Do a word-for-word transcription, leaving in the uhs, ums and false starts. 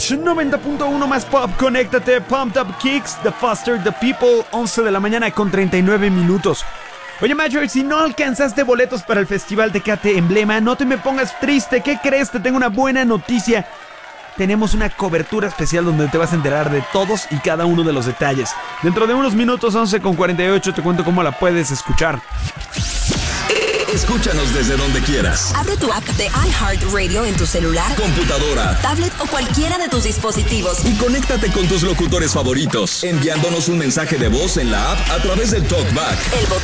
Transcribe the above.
Rush noventa punto uno más pop, conéctate, Pumped Up Kicks, The Faster The People, once de la mañana con treinta y nueve minutos. Oye, Major, si no alcanzaste boletos para el Festival Tecate Emblema, no te me pongas triste. ¿Qué crees? Te tengo una buena noticia. Tenemos una cobertura especial donde te vas a enterar de todos y cada uno de los detalles. Dentro de unos minutos, once con cuarenta y ocho, te cuento cómo la puedes escuchar. Escúchanos desde donde quieras. Abre tu app de iHeartRadio en tu celular, computadora, tablet o cualquiera de tus dispositivos. Y conéctate con tus locutores favoritos, enviándonos un mensaje de voz en la app a través del TalkBack. El